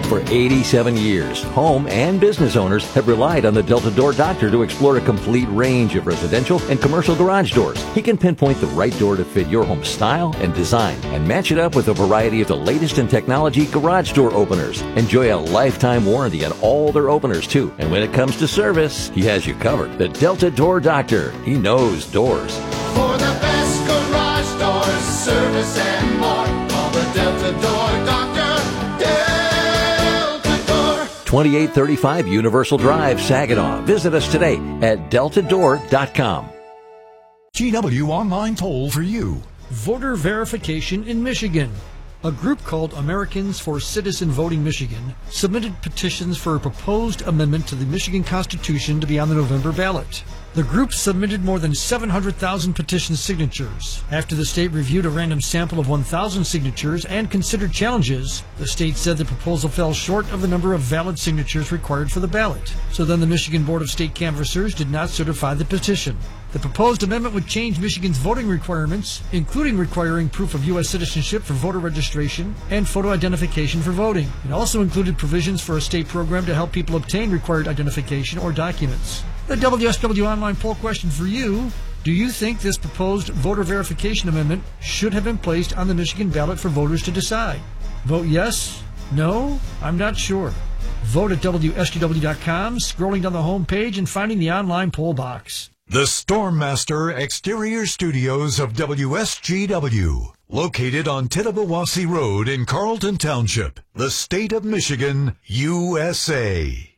For 87 years, home and business owners have relied on the Delta Door Doctor to explore a complete range of residential and commercial garage doors. He can pinpoint the right door to fit your home style and design and match it up with a variety of the latest in technology garage door openers. Enjoy a lifetime warranty on all their openers, too. And when it comes to service, he has you covered. The Delta Door Doctor. He knows doors. For the best garage doors, service and more, call the Delta Door Doctor. 2835 Universal Drive, Saginaw. Visit us today at deltadoor.com. GW Online Poll for you. Voter verification in Michigan. A group called Americans for Citizen Voting Michigan submitted petitions for a proposed amendment to the Michigan Constitution to be on the November ballot. The group submitted more than 700,000 petition signatures. After the state reviewed a random sample of 1,000 signatures and considered challenges, the state said the proposal fell short of the number of valid signatures required for the ballot. So then the Michigan Board of State Canvassers did not certify the petition. The proposed amendment would change Michigan's voting requirements, including requiring proof of U.S. citizenship for voter registration and photo identification for voting. It also included provisions for a state program to help people obtain required identification or documents. The WSW Online poll question for you: do you think this proposed voter verification amendment should have been placed on the Michigan ballot for voters to decide? Vote yes, no, I'm not sure. Vote at WSGW.com, scrolling down the home page and finding the online poll box. The Stormmaster Exterior Studios of WSGW, located on Tittabawassee Road in Carlton Township, the state of Michigan, USA.